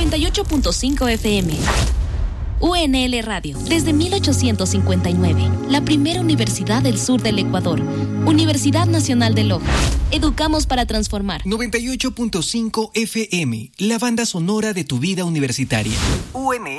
98.5 FM. UNL Radio, desde 1859, la primera universidad del sur del Ecuador. Universidad Nacional de Loja. Educamos para transformar. 98.5 FM, la banda sonora de tu vida universitaria. UNL.